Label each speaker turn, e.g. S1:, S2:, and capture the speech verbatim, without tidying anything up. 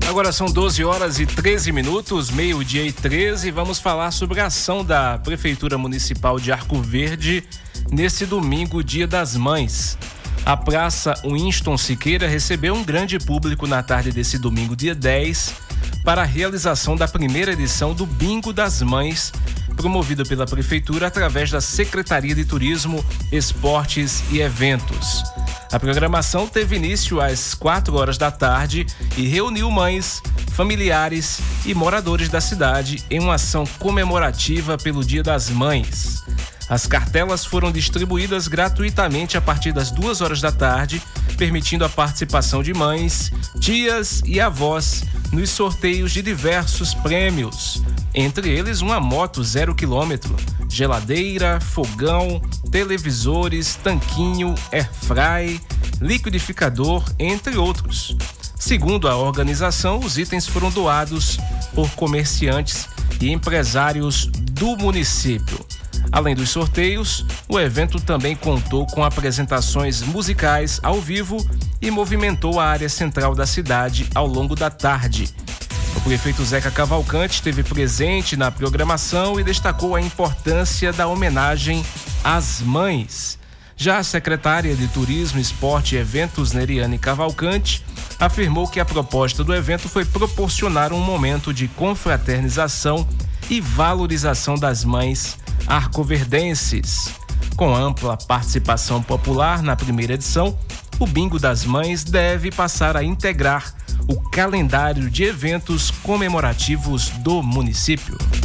S1: Agora são doze horas e treze minutos, meio-dia e treze. Vamos falar sobre a ação da Prefeitura Municipal de Arco Verde nesse domingo, Dia das Mães. A Praça Winston Siqueira recebeu um grande público na tarde desse domingo, dia dez, para a realização da primeira edição do Bingo das Mães, promovido pela Prefeitura através da Secretaria de Turismo, Esportes e Eventos. A programação teve início às quatro horas da tarde e reuniu mães, familiares e moradores da cidade em uma ação comemorativa pelo Dia das Mães. As cartelas foram distribuídas gratuitamente a partir das duas horas da tarde, permitindo a participação de mães, tias e avós nos sorteios de diversos prêmios, entre eles uma moto zero quilômetro, geladeira, fogão, televisores, tanquinho, airfry, liquidificador, entre outros. Segundo a organização, os itens foram doados por comerciantes e empresários do município. Além dos sorteios, o evento também contou com apresentações musicais ao vivo e movimentou a área central da cidade ao longo da tarde. O prefeito Zeca Cavalcante esteve presente na programação e destacou a importância da homenagem às mães. Já a secretária de Turismo, Esporte e Eventos, Neriane Cavalcante, afirmou que a proposta do evento foi proporcionar um momento de confraternização e valorização das mães arcoverdenses. Com ampla participação popular na primeira edição, o Bingo das Mães deve passar a integrar o calendário de eventos comemorativos do município.